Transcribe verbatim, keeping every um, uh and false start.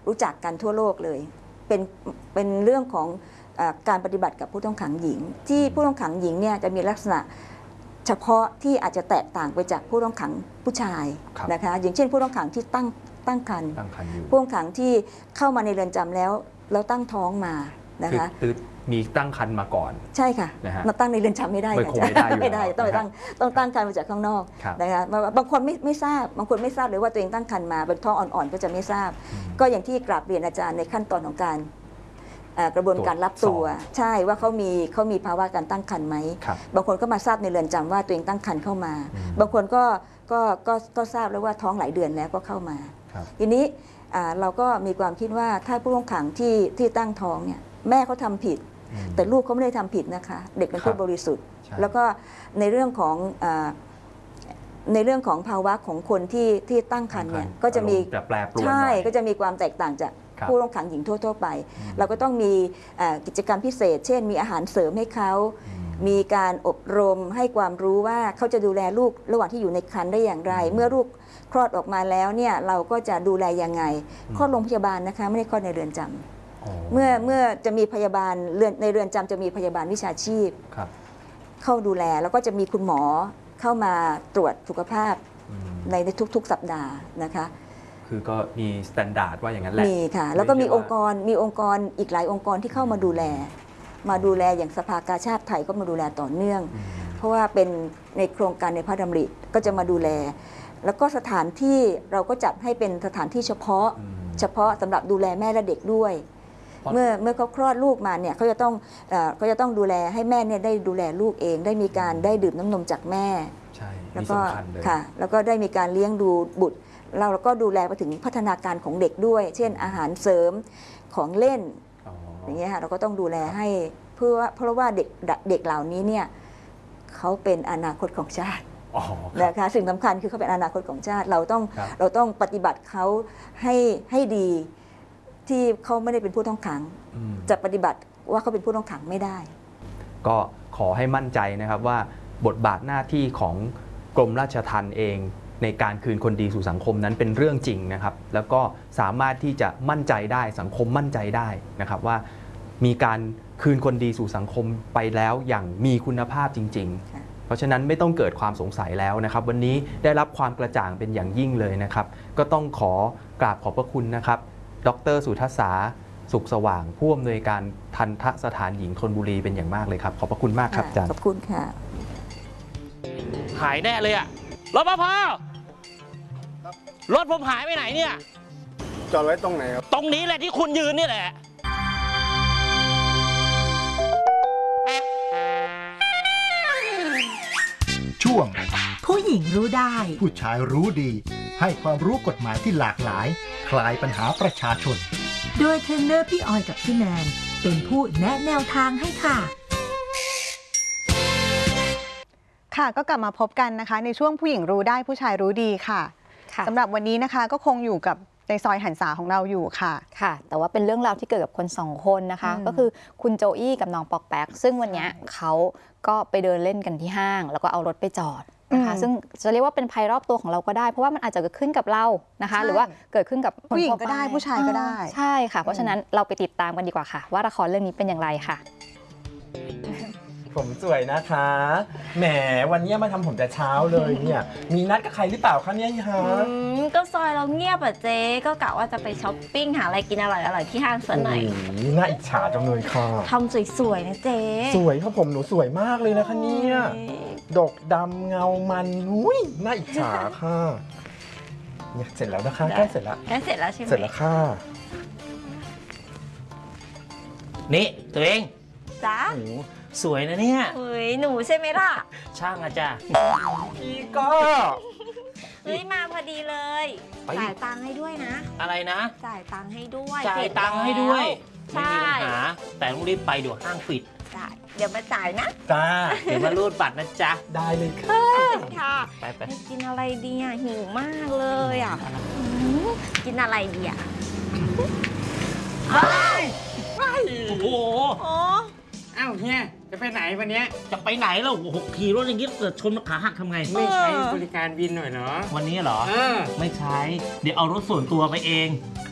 รู้จักกันทั่วโลกเลยเป็นเป็นเรื่องของการปฏิบัติกับผู้ต้องขังหญิงที่ผู้ต้องขังหญิงเนี่ยจะมีลักษณะเฉพาะที่อาจจะแตกต่างไปจากผู้ต้องขังผู้ชายนะคะอย่างเช่นผู้ต้องขังที่ตั้งตั้งครรภ์ผู้ต้องขังที่เข้ามาในเรือนจำแล้วแล้วตั้งท้องมานะคะคือมีตั้งครรภ์มาก่อนใช่ค่ะมาตั้งในเรือนจำไม่ได้ไม่ได้ไม่ได้ต้องตั้งต้องตั้งครรภ์มาจากข้างนอกนะคะบางคนไม่ไม่ทราบบางคนไม่ทราบเลยว่าตัวเองตั้งครรภ์มาเป็นท้องอ่อนๆก็จะไม่ทราบก็อย่างที่กราบเรียนอาจารย์ในขั้นตอนของการกระบวนการรับตัวใช่ว่าเขามีเขามีภาวะการตั้งครรภ์ไหมบางคนก็มาทราบในเรือนจำว่าตัวเองตั้งครรภ์เข้ามาบางคนก็ก็ก็ก็ทราบแล้วว่าท้องหลายเดือนแล้วก็เข้ามาทีนี้เราก็มีความคิดว่าถ้าผู้ต้องขังที่ที่ตั้งท้องเนี่ยแม่เขาทำผิดแต่ลูกเขาไม่ได้ทำผิดนะคะเด็กเป็นผู้บริสุทธิ์แล้วก็ในเรื่องของในเรื่องของภาวะของคนที่ที่ตั้งครรภ์เนี่ยก็จะมีใช่ก็จะมีความแตกต่างจากผู้ต้องขังหญิงทั่วๆไปเราก็ต้องมีกิจกรรมพิเศษเช่นมีอาหารเสริมให้เขามีการอบรมให้ความรู้ว่าเขาจะดูแลลูกระหว่างที่อยู่ในครรภ์ได้อย่างไรเมื่อลูกคลอดออกมาแล้วเนี่ยเราก็จะดูแลยังไงคลอดโรงพยาบาลนะคะไม่ได้คลอดในเรือนจำเมื่อเมื่อจะมีพยาบาลในเรือนจำจะมีพยาบาลวิชาชีพเข้าดูแลแล้วก็จะมีคุณหมอเข้ามาตรวจสุขภาพในทุกๆสัปดาห์นะคะคือก็มีมาตรฐานว่าอย่างนั้นแหละมีค่ะแล้วก็มีองค์กรมีองค์กรอีกหลายองค์กรที่เข้ามาดูแลมาดูแลอย่างสภากาชาดไทยก็มาดูแลต่อเนื่องเพราะว่าเป็นในโครงการในพระดำริก็จะมาดูแลแล้วก็สถานที่เราก็จัดให้เป็นสถานที่เฉพาะเฉพาะสำหรับดูแลแม่และเด็กด้วยเมื่อเมื่อเขาคลอดลูกมาเนี่ยเขาจะต้องเขาจะต้องดูแลให้แม่เนี่ยได้ดูแลลูกเองได้มีการได้ดื่มน้ำนมจากแม่ใช่แล้วก็ค่ะแล้วก็ได้มีการเลี้ยงดูบุตรเราก็ดูแลไปถึงพัฒนาการของเด็กด้วยเช่นอาหารเสริมของเล่นอย่างเงี้ยค่ะเราก็ต้องดูแลให้เพื่อเพราะว่าเด็กเด็กเหล่านี้เนี่ยเขาเป็นอนาคตของชาตินะคะสิ่งสำคัญคือเขาเป็นอนาคตของชาติเราต้องเราต้องปฏิบัติเขาให้ให้ดีที่เขาไม่ได้เป็นผู้ต้องขังจะปฏิบัติว่าเขาเป็นผู้ต้องขังไม่ได้ก็ขอให้มั่นใจนะครับว่าบทบาทหน้าที่ของกรมราชทัณฑ์เองในการคืนคนดีสู่สังคมนั้นเป็นเรื่องจริงนะครับแล้วก็สามารถที่จะมั่นใจได้สังคมมั่นใจได้นะครับว่ามีการคืนคนดีสู่สังคมไปแล้วอย่างมีคุณภาพจริงๆเพราะฉะนั้นไม่ต้องเกิดความสงสัยแล้วนะครับวันนี้ได้รับความกระจ่างเป็นอย่างยิ่งเลยนะครับก็ต้องขอกราบขอบพระคุณนะครับดร.สุทัศาสุขสว่างผู้อำนวยการทัณฑสถานหญิงธนบุรีเป็นอย่างมากเลยครับขอบพระคุณมากครับอาจารย์ขอบคุณค่ะหายแน่เลยอะรปภรถผมหายไปไหนเนี่ยจอดไว้ตรงไหนครับตรงนี้แหละที่คุณยืนนี่แหละช่วงผู้หญิงรู้ได้ผู้ชายรู้ดีให้ความรู้กฎหมายที่หลากหลายคลายปัญหาประชาชนโดยเทรนเนอร์พี่ออยกับพี่แนนเป็นผู้แนะแนวทางให้ค่ะค่ะก็กลับมาพบกันนะคะในช่วงผู้หญิงรู้ได้ผู้ชายรู้ดีค่ะสำหรับวันนี้นะคะก็คงอยู่กับในซอยหันษาของเราอยู่ค่ะค่ะแต่ว่าเป็นเรื่องราวที่เกิดกับคนสองคนนะคะก็คือคุณโจอี้กับน้องปอกแป๊กซึ่งวันนี้เขาก็ไปเดินเล่นกันที่ห้างแล้วก็เอารถไปจอดนะคะซึ่งจะเรียกว่าเป็นภัยรอบตัวของเราก็ได้เพราะว่ามันอาจจะเกิดขึ้นกับเรานะคะหรือว่าเกิดขึ้นกับผู้หญิงก็ได้ผู้ชายก็ได้ใช่ค่ะเพราะฉะนั้นเราไปติดตามกันดีกว่าค่ะว่าละครเรื่องนี้เป็นอย่างไรค่ะผมสวยนะคะแหมวันนี้มาทำผมแต่เช้าเลยเนี่ยมีนัดกับใครหรือเปล่าคะเนี่ยฮะก็ซอยเราเงียบอ่ะเจ๊ก็กะว่าจะไปช้อปปิ้งหาอะไรกินอร่อยๆที่ห้างสักหน่อยน่าอิจฉาจังเลยค่ะทำสวยๆนะเจ๊สวยครับผมหนูสวยมากเลยนะคะเนี่ยดกดำเงามันอุ้ยน่าอิจฉาค่ะเนี่ยเสร็จแล้วนะคะใกล้เสร็จแล้วใกล้เสร็จแล้วใช่ไหมเสร็จแล้วค่ะนี่ตัวเองจ้าสวยนะเนี่ยเฮ้ยหนูใช่ไหมล่ะช่างอาจารย์พี่ก็เฮ้ยมาพอดีเลยจ่ายตังค์ให้ด้วยนะอะไรนะจ่ายตังค์ให้ด้วยจ่ายตังค์ให้ด้วยไม่มีปัญหาแต่ต้องรีบไปเดี๋ยวห้างปิดจ่ายเดี๋ยวมาจ่ายนะจ้าเดี๋ยวมารูดบัตรนะจ๊ะได้เลยค่ะค่ะไปไปกินอะไรดีอ่ะหิวมากเลยอ่ะกินอะไรดีอ่ะโอ้โหอ้าวเฮียจะไปไหนวันนี้จะไปไหนแล้วหกขี่รถอย่างนี้เกิดชนขาหักทำไงไม่ใช้บริการวินหน่อยเหรอวันนี้เหรอไม่ใช้เดี๋ยวเอารถส่วนตัวไปเอง